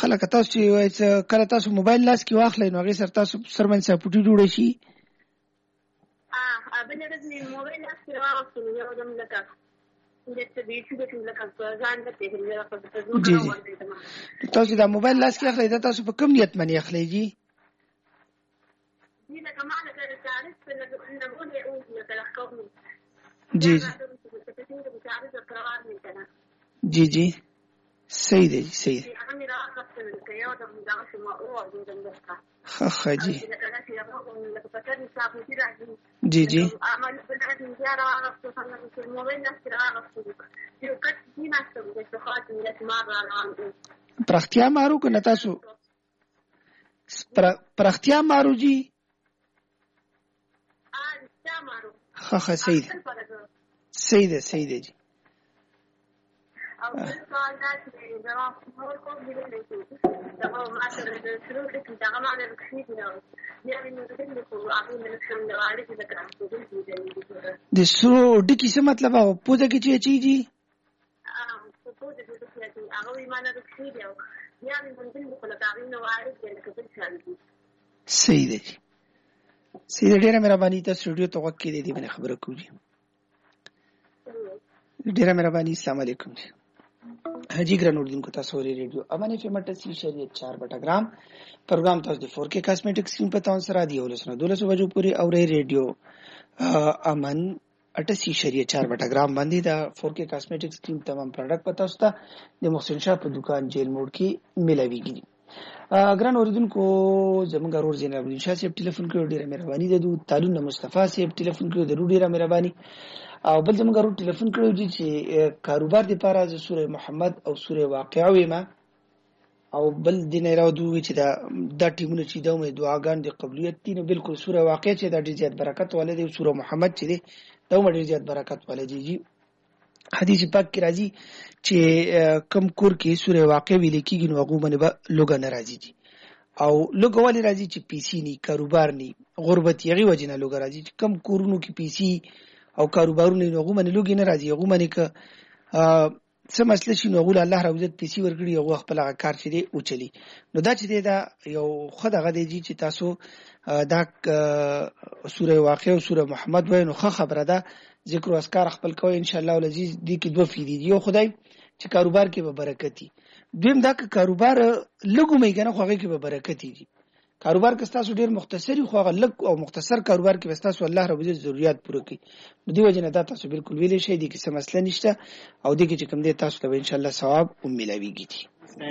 خلک تاسو چې وایي کله تاسو موبایل لاس کې واخلئ نو هغې سره تاسو سرمنځ ساپوټي جوړه شي. بله ورځ مې موبایل لاس کې راواخیستو نو یو دم لکه تاسو دا موبایل لاس کې اخلئ دا تاسو په کوم نیت باندې اخلئ جی؟ جی جی صحیح دی جی صحیح دی. ښه جی جی جی پرختیا مارو که نه تاسو پرختیا مارو جی؟ ښه صحیح دی صحیح دی صحیح دی جی. د سرو ډکي څه مطلب او پوزه کې چې اچېږي؟ صحیح دی جی صحیح دی. ډېره مهرباني تاسو رادیو ته غوږ کېدی دې باندې خبره کوو جی. ډېره مهرباني. السلام علیکم جی. حاجی ګران اوریدونکو تاسو اورئ ریډیو امن اف ام 88.4 بټګرام پروګرام تاسو د 4K کاسمیټک سکرین په تاون سره دی 12 بجو پورې اورئ ریډیو امن 88.4 بټګرام باندې دا 4K کاسمیټک سکرین تمام پروډکټ په تاسو ته د محسن شاه په دکان جیل موډ کې ملاويږي. ګران اوریدونکو زموږ ورور زینب الدین شاه صاحب ټلیفون کړو ډیره مهرباني ده. تعلون مصطفی صاحب ټلیفون کړو ډیره مهرباني. او بل زموږ ورور ټلیفون کړو چې کاروبار لپاره د سوره محمد او سوره واقعه ویما او بل دین راوډو چې دا ټیمونه چې دوه دعاګان د قبولیت دي نو بالکل سوره واقعه چې د ډیر زیات برکت ولدي او سوره محمد چې دی دا ډیر زیات برکت ولدي جی. حدیث پاک کې راځي چې کم کور کې سوره واقعه ویل کېږي نو هغه باندې لوګا ناراضي دي او لوګا والی راځي چې پیسي ني کاروبار ني غربت یغي وجنه لوګا راځي چې کم کورونو کې پیسي او کاروبارونه نو هغه باندې لوګي نه راځي هغه باندې ک څه مسله شي نو هغه الله راوځي پیسي ورګړي هغه خپل کار چې دی او چلی نو دا چې دا یو خدای غدي چې تاسو دا سوره واقعه او سوره محمد وای نو خبره ده ذکر او اذکار خپل کوي ان شاء الله العزيز دي کې دوه فیدی یو خدای چې کاروبار کې به برکتی دویم دا که کاروبار لګو مې کنه خوږه کې به برکتی دي کاروبار کې تاسو ډیر مختصری خوغه لګ او مختصر کاروبار کې تاسو الله رب عزت ضرورت پوره کړي نو دی وجه نه دا تاسو بالکل ویلې شي دي کې څه مسله نشته او دي کې چې کوم دي تاسو ته ان شاء الله ثواب او ملاويږي.